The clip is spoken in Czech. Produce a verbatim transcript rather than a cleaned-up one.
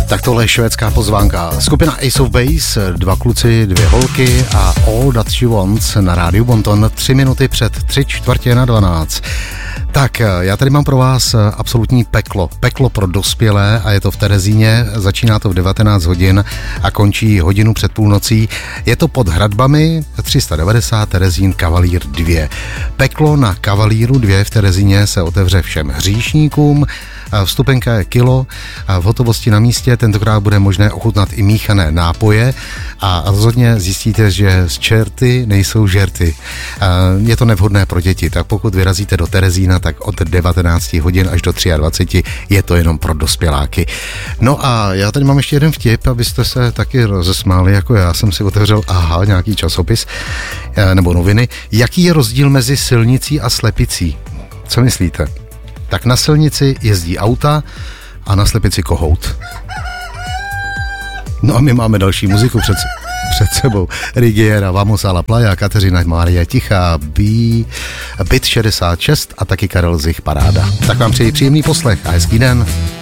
Tak tohle je švédská pozvánka. Skupina Ace of Base, dva kluci, dvě holky a All That She Wants na rádiu Bonton, tři minuty před tři čtvrtě na dvanáct. Tak, já tady mám pro vás absolutní peklo. Peklo pro dospělé a je to v Terezíně, začíná to v devatenáct hodin a končí hodinu před půlnocí. Je to pod hradbami tři sta devadesát Terezín Kavalír dva. Peklo na Kavalíru dva v Terezíně se otevře všem hříšníkům. Vstupenka je kilo, v hotovosti na místě, tentokrát bude možné ochutnat i míchané nápoje a rozhodně zjistíte, že z čerty nejsou žerty. Je to nevhodné pro děti, tak pokud vyrazíte do Terezína, tak od devatenáct hodin až do dvacet tři je to jenom pro dospěláky. No a já tady mám ještě jeden vtip, abyste se taky rozesmáli, jako já jsem si otevřel, aha, nějaký časopis nebo noviny. Jaký je rozdíl mezi silnicí a slepicí? Co myslíte? Tak na silnici jezdí auta a na slepici kohout. No a my máme další muziku před, před sebou. Rigiera, Vamos a la playa, Kateřina Mária Tichá, B, Byt šedesát šest a taky Karel Zich Paráda. Tak vám přeji příjemný poslech a hezký den.